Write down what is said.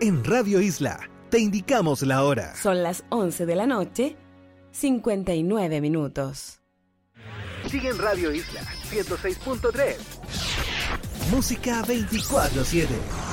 En Radio Isla te indicamos la hora. Son las 11 de la noche, 59 minutos. Sigue en Radio Isla 106.3. Música 24/7.